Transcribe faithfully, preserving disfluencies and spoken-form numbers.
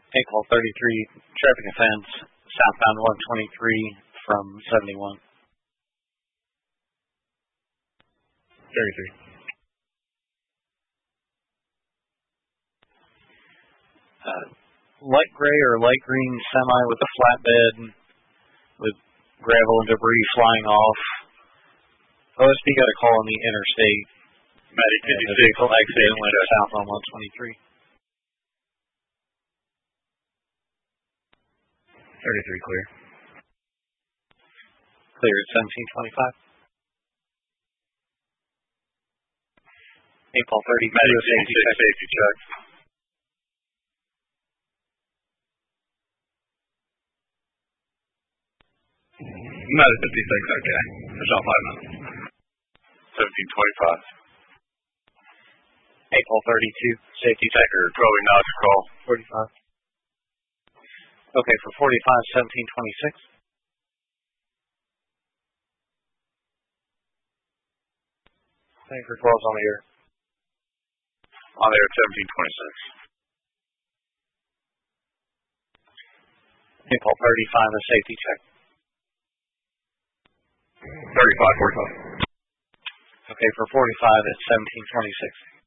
April thirty-three, traffic offense, southbound one twenty-three from seventy-one. thirty-three. Uh, light gray or light green semi with a flatbed with gravel and debris flying off. O S P got a call on the interstate. Medic The vehicle exited and went south on one twenty-three. thirty-three clear. Clear at seventeen twenty-five. April thirty, Medic safety check. check. Safety check. Medic fifty-six, okay. There's all five minutes. seventeen twenty-five. April thirty-two, safety check. Checker, twelve knots call. forty-five. Okay, for forty-five, seventeen twenty-six. Anchor twelve's on the air. On there at seventeen twenty-six. April thirty-five, a safety check. thirty-five forty-five. Okay, for forty-five, it's seventeen twenty-six.